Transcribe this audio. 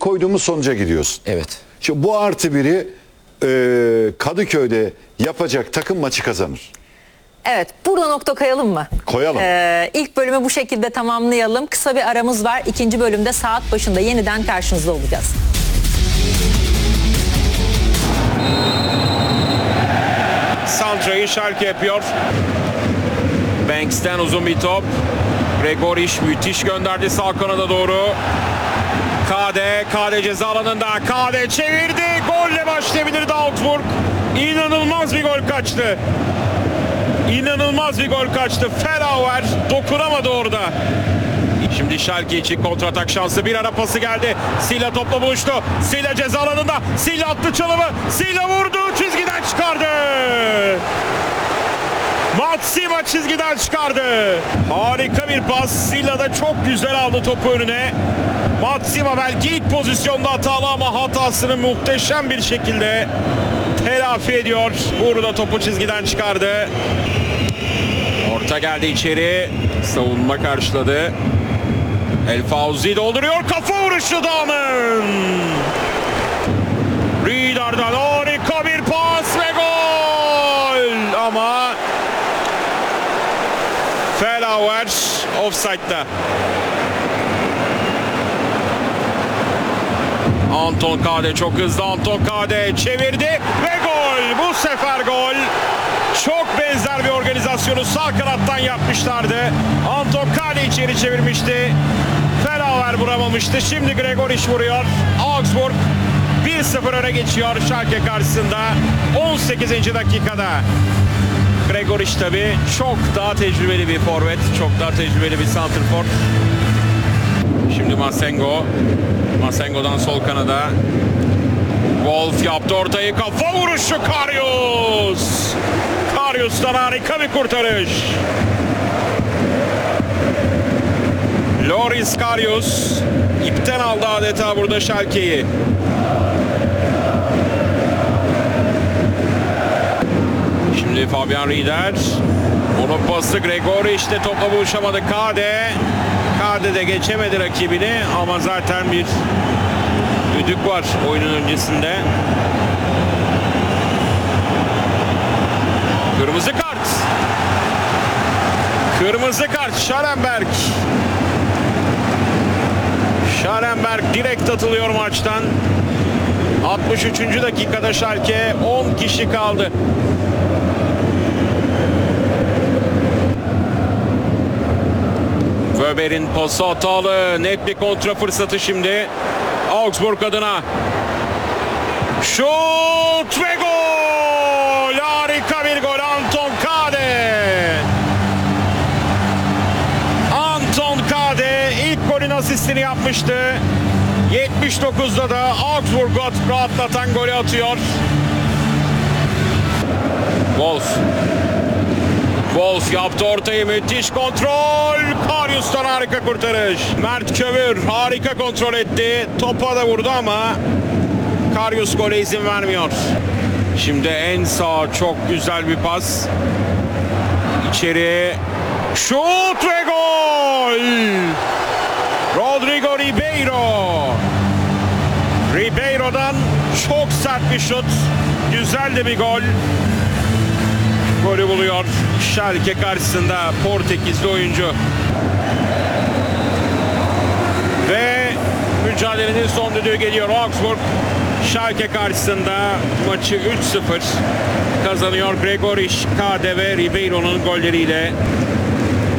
koyduğumuz sonuca gidiyorsun. Evet. Şimdi bu +1'i Kadıköy'de yapacak takım maçı kazanır. Evet, burada nokta koyalım mı? Koyalım. İlk bölümü bu şekilde tamamlayalım. Kısa bir aramız var. İkinci bölümde saat başında yeniden karşınızda olacağız. Santra'yı Schalke yapıyor. Banks'ten uzun bir top. Gregoric müthiş gönderdi sağ kanada doğru. KD ceza alanında. KD çevirdi. Golle başlayabilirdi Augsburg. İnanılmaz bir gol kaçtı. İnanılmaz bir gol kaçtı. Felauer dokunamadı orada. Şimdi Schalke için kontratak şansı. Bir ara pası geldi. Silla topla buluştu. Silla ceza alanında. Silla attı çalımı. Silla vurdu. Çizgiden çıkardı. Matsima çizgiden çıkardı. Harika bir pas. Silla da çok güzel aldı topu önüne. Matsima belki ilk pozisyonda hatalı ama hatasını muhteşem bir şekilde telafi ediyor. Burada topu çizgiden çıkardı. Orta geldi içeri. Savunma karşıladı. El Fauzi dolduruyor. Kafa vuruşu Dağ'ın. Rieder'dan harika bir pas ve gol. Ama Felauer offside'da. Anton KD çok hızlı. Anton KD çevirdi ve gol. Bu sefer gol. Çok benzer bir organizasyonu sağ kanattan yapmışlardı. Anton KD içeri çevirmişti. Felauer vuramamıştı. Şimdi Gregoric vuruyor. Augsburg 1-0 öne geçiyor Schalke karşısında 18. dakikada. Gregoric tabi çok daha tecrübeli bir forvet. Çok daha tecrübeli bir santrfor. Şimdi Masengo. Masengo'dan sol kanada. Wolf yaptı ortayı. Kafa vuruşu Karius. Karius'tan harika bir kurtarış. Loris Karius ipten aldı adeta burada Schalke'yi. Şimdi Fabian Rieder. Onun pası Gregoric de topla buluşamadı. KD de geçemedi rakibini ama zaten bir düdük var oyunun öncesinde. Kırmızı kart. Kırmızı kart Schallenberg. Schallenberg direkt atılıyor maçtan. 63. dakikada Schalke 10 kişi kaldı. Wöber'in pası hatalı. Net bir kontra fırsatı şimdi. Augsburg adına. Şut ve gol! Harika bir gol Anton KD. Anton KD ilk golün asistini yapmıştı. 79'da da Augsburg'u rahatlatan golü atıyor. Wolf yaptı ortayı, müthiş kontrol. Karius'tan harika kurtarış. Mert Kövür harika kontrol etti. Topa da vurdu ama Karius gole izin vermiyor. Şimdi en sağ çok güzel bir pas. İçeri şut ve gol. Rodrigo Ribeiro. Ribeiro'dan çok sert bir şut. Güzel de bir gol. Golü buluyor Schalke karşısında Portekizli oyuncu. Ve mücadelenin son düdüğü geliyor. Augsburg Schalke karşısında maçı 3-0 kazanıyor. Gregoric, KD ve Ribeiro'nun golleriyle.